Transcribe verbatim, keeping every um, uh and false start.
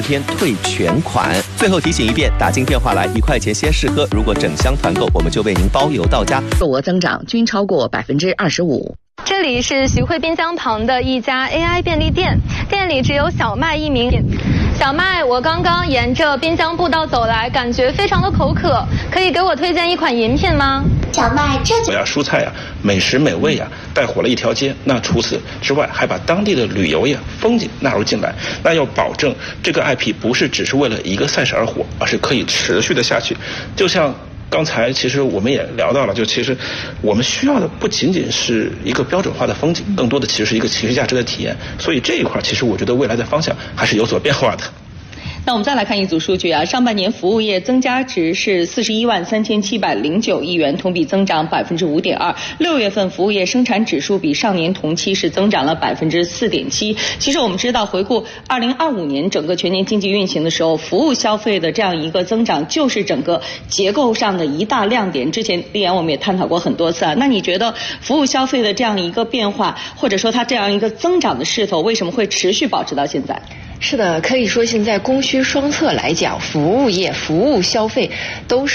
天退全款。最后提醒一遍，打进电话来一块钱先试喝，如果整箱团购，我们就为您包邮到家。 售额增长均超过百分之二十五。 这里是徐汇滨江旁的一家 A I 便利店，店里只有小麦一名。小麦，我刚刚沿着滨江步道走来，感觉非常的口渴，可以给我推荐一款饮品吗？ 小麦，这就呀，蔬菜呀，美食美味呀，带火了一条街。那除此之外，还把当地的旅游呀、风景纳入进来。那要保证这个 I P 不是只是为了一个赛事而火，而是可以持续的下去。就像刚才其实我们也聊到了，就其实我们需要的不仅仅是一个标准化的风景，更多的其实是一个情绪价值的体验。所以这一块其实我觉得未来的方向还是有所变化的。 那我们再来看一组数据啊，上半年服务业增加值是四十一万三千七百零九亿元，同比增长百分之五点二。六月份服务业生产指数比上年同期是增长了百分之四点七。其实我们知道，回顾二零二五年整个全年经济运行的时候，服务消费的这样一个增长，就是整个结构上的一大亮点。之前丽安我们也探讨过很多次啊。那你觉得服务消费的这样一个变化，或者说它这样一个增长的势头，为什么会持续保持到现在？ 是的，可以说现在供需双侧来讲，服务业、服务消费都是